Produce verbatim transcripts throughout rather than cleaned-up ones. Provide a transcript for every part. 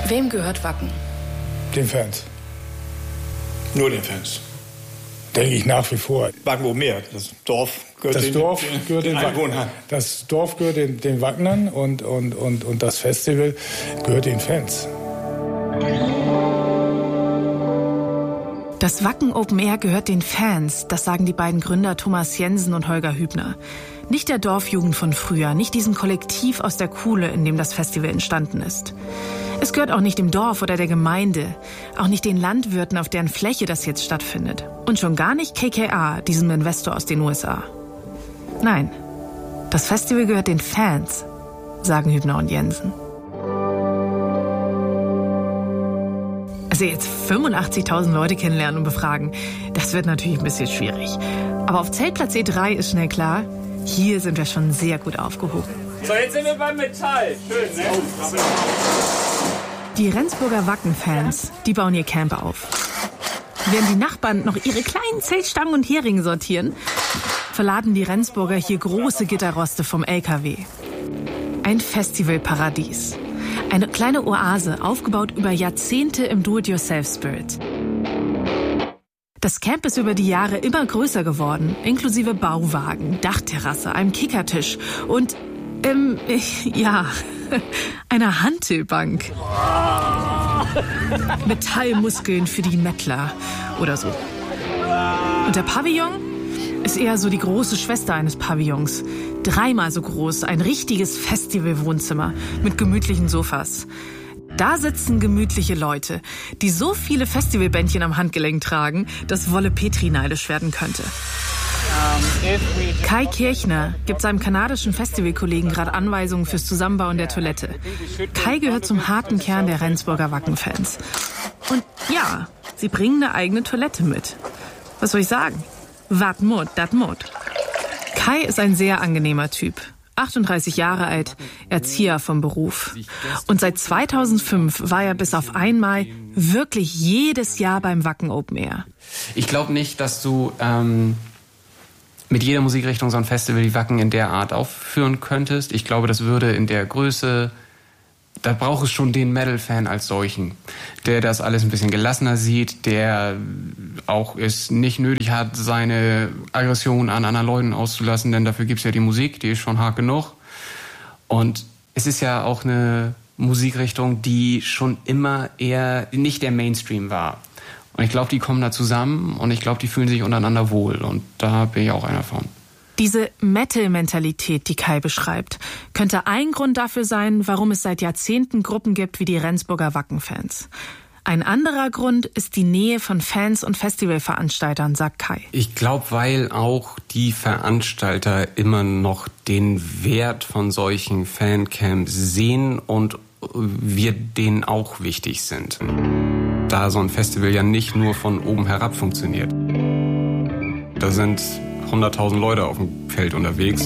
Wem gehört Wacken? Den Fans. Nur den Fans. Denke ich nach wie vor. Wacken oben mehr. Das Dorf gehört das den, Dorf den, gehört den, den Wacken, Das Dorf gehört den, den Wacknern und, und, und, und das Festival gehört den Fans. Das Wacken Open Air gehört den Fans, das sagen die beiden Gründer Thomas Jensen und Holger Hübner. Nicht der Dorfjugend von früher, nicht diesem Kollektiv aus der Kuhle, in dem das Festival entstanden ist. Es gehört auch nicht dem Dorf oder der Gemeinde, auch nicht den Landwirten, auf deren Fläche das jetzt stattfindet. Und schon gar nicht K K A, diesem Investor aus den U S A. Nein, das Festival gehört den Fans, sagen Hübner und Jensen. Also jetzt fünfundachtzigtausend Leute kennenlernen und befragen, das wird natürlich ein bisschen schwierig. Aber auf Zeltplatz E drei ist schnell klar, hier sind wir schon sehr gut aufgehoben. So, jetzt sind wir beim Metall. Schön, ne? Die Rendsburger Wacken-Fans, die bauen ihr Camp auf. Während die Nachbarn noch ihre kleinen Zeltstangen und Heringe sortieren, verladen die Rendsburger hier große Gitterroste vom L K W. Ein Festivalparadies. Eine kleine Oase, aufgebaut über Jahrzehnte im Do-it-yourself-Spirit. Das Camp ist über die Jahre immer größer geworden, inklusive Bauwagen, Dachterrasse, einem Kickertisch und, ähm, ja, einer Hantelbank. Metallmuskeln für die Mettler oder so. Und der Pavillon ist eher so die große Schwester eines Pavillons. Dreimal so groß, ein richtiges Festivalwohnzimmer mit gemütlichen Sofas. Da sitzen gemütliche Leute, die so viele Festivalbändchen am Handgelenk tragen, dass Wolle Petri neidisch werden könnte. Kai Kirchner gibt seinem kanadischen Festivalkollegen gerade Anweisungen fürs Zusammenbauen der Toilette. Kai gehört zum harten Kern der Rendsburger Wacken-Fans. Und ja, sie bringen eine eigene Toilette mit. Was soll ich sagen? Wat mut, dat mut. Kai ist ein sehr angenehmer Typ. achtunddreißig Jahre alt, Erzieher vom Beruf. Und seit zweitausendfünf war er bis auf einmal wirklich jedes Jahr beim Wacken Open Air. Ich glaube nicht, dass du ähm, mit jeder Musikrichtung so ein Festival wie Wacken in der Art aufführen könntest. Ich glaube, das würde in der Größe, da braucht es schon den Metal-Fan als solchen, der das alles ein bisschen gelassener sieht, der auch es nicht nötig hat, seine Aggression an anderen Leuten auszulassen, denn dafür gibt's ja die Musik, die ist schon hart genug. Und es ist ja auch eine Musikrichtung, die schon immer eher nicht der Mainstream war. Und ich glaube, die kommen da zusammen und ich glaube, die fühlen sich untereinander wohl. Und da bin ich auch einer von. Diese Metal-Mentalität, die Kai beschreibt, könnte ein Grund dafür sein, warum es seit Jahrzehnten Gruppen gibt wie die Rendsburger Wacken-Fans. Ein anderer Grund ist die Nähe von Fans und Festivalveranstaltern, sagt Kai. Ich glaube, weil auch die Veranstalter immer noch den Wert von solchen Fancamps sehen und wir denen auch wichtig sind. Da so ein Festival ja nicht nur von oben herab funktioniert. Da sind hunderttausend Leute auf dem Feld unterwegs.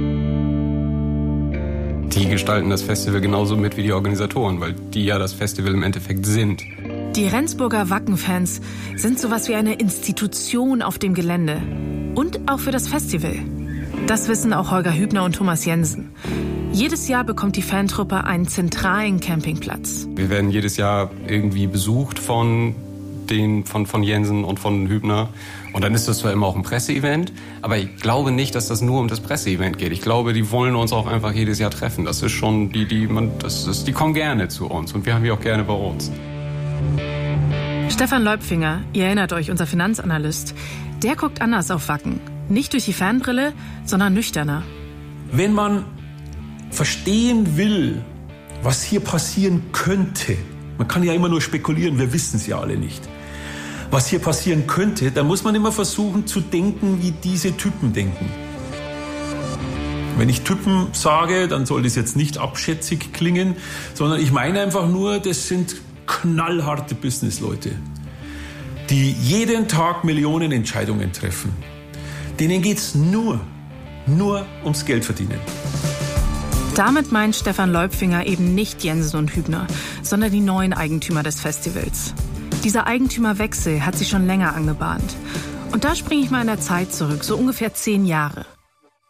Die gestalten das Festival genauso mit wie die Organisatoren, weil die ja das Festival im Endeffekt sind. Die Rendsburger Wacken-Fans sind sowas wie eine Institution auf dem Gelände. Und auch für das Festival. Das wissen auch Holger Hübner und Thomas Jensen. Jedes Jahr bekommt die Fantruppe einen zentralen Campingplatz. Wir werden jedes Jahr irgendwie besucht von den von, von Jensen und von Hübner. Und dann ist das zwar immer auch ein Presseevent, aber ich glaube nicht, dass das nur um das Presseevent geht. Ich glaube, die wollen uns auch einfach jedes Jahr treffen. Das ist schon, die, die, man, das ist, die kommen gerne zu uns und wir haben die auch gerne bei uns. Stefan Leupfinger, ihr erinnert euch, unser Finanzanalyst, der guckt anders auf Wacken. Nicht durch die Fanbrille, sondern nüchterner. Wenn man verstehen will, was hier passieren könnte, man kann ja immer nur spekulieren, wir wissen es ja alle nicht, was hier passieren könnte, dann muss man immer versuchen zu denken, wie diese Typen denken. Wenn ich Typen sage, dann soll das jetzt nicht abschätzig klingen, sondern ich meine einfach nur, das sind knallharte Businessleute, die jeden Tag Millionen Entscheidungen treffen. Denen geht's nur, nur ums Geld verdienen. Damit meint Stefan Leupfinger eben nicht Jensen und Hübner, sondern die neuen Eigentümer des Festivals. Dieser Eigentümerwechsel hat sich schon länger angebahnt. Und da springe ich mal in der Zeit zurück, so ungefähr zehn Jahre.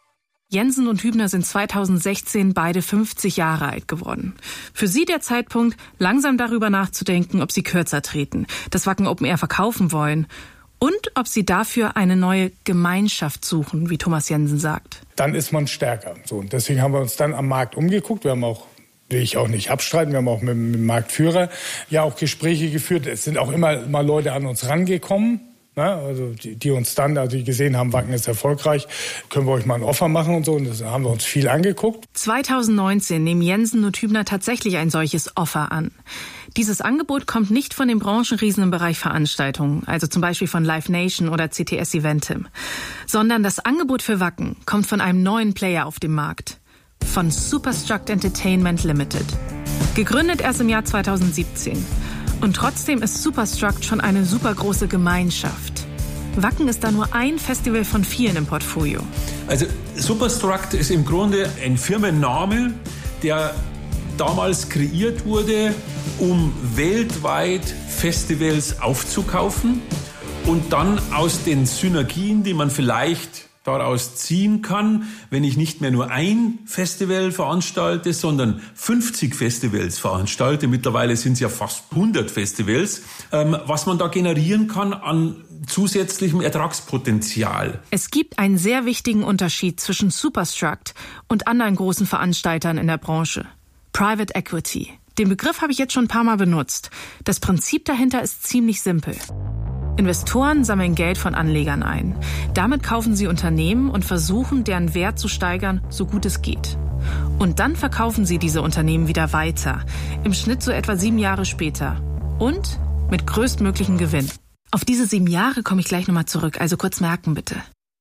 Jensen und Hübner sind zweitausendsechzehn beide fünfzig Jahre alt geworden. Für sie der Zeitpunkt, langsam darüber nachzudenken, ob sie kürzer treten, das Wacken Open Air verkaufen wollen und ob sie dafür eine neue Gemeinschaft suchen, wie Thomas Jensen sagt. Dann ist man stärker. So, und deswegen haben wir uns dann am Markt umgeguckt. Wir haben auch, will ich auch nicht abstreiten, wir haben auch mit dem Marktführer ja auch Gespräche geführt. Es sind auch immer mal Leute an uns rangekommen. Na, also die, die uns dann, also die gesehen haben, Wacken ist erfolgreich, können wir euch mal ein Offer machen und so. Und das haben wir uns viel angeguckt. zweitausendneunzehn nehmen Jensen und Hübner tatsächlich ein solches Offer an. Dieses Angebot kommt nicht von den Branchenriesen im Bereich Veranstaltungen, also zum Beispiel von Live Nation oder C T S Eventim, sondern das Angebot für Wacken kommt von einem neuen Player auf dem Markt, von Superstruct Entertainment Limited. Gegründet erst im Jahr zweitausendsiebzehn. Und trotzdem ist Superstruct schon eine super große Gemeinschaft. Wacken ist da nur ein Festival von vielen im Portfolio. Also Superstruct ist im Grunde ein Firmenname, der damals kreiert wurde, um weltweit Festivals aufzukaufen und dann aus den Synergien, die man vielleicht daraus ziehen kann, wenn ich nicht mehr nur ein Festival veranstalte, sondern fünfzig Festivals veranstalte. Mittlerweile sind es ja fast hundert Festivals, ähm, was man da generieren kann an zusätzlichem Ertragspotenzial. Es gibt einen sehr wichtigen Unterschied zwischen Superstruct und anderen großen Veranstaltern in der Branche. Private Equity. Den Begriff habe ich jetzt schon ein paar Mal benutzt. Das Prinzip dahinter ist ziemlich simpel. Investoren sammeln Geld von Anlegern ein. Damit kaufen sie Unternehmen und versuchen, deren Wert zu steigern, so gut es geht. Und dann verkaufen sie diese Unternehmen wieder weiter. Im Schnitt so etwa sieben Jahre später. Und mit größtmöglichem Gewinn. Auf diese sieben Jahre komme ich gleich nochmal zurück, also kurz merken bitte.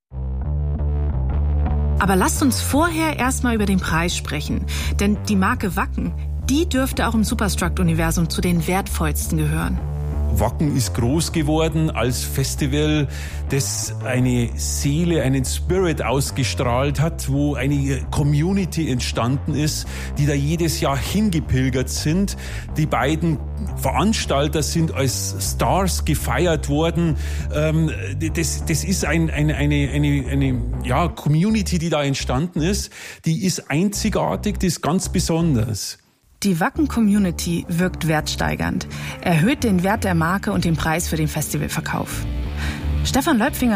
Aber lasst uns vorher erstmal über den Preis sprechen. Denn die Marke Wacken, die dürfte auch im Superstruct-Universum zu den wertvollsten gehören. Wacken ist groß geworden als Festival, das eine Seele, einen Spirit ausgestrahlt hat, wo eine Community entstanden ist, die da jedes Jahr hingepilgert sind. Die beiden Veranstalter sind als Stars gefeiert worden. Das, das ist ein, eine, eine, eine, eine ja, Community, die da entstanden ist. Die ist einzigartig, die ist ganz besonders. Die Wacken-Community wirkt wertsteigernd, erhöht den Wert der Marke und den Preis für den Festivalverkauf. Stefan Leupfinger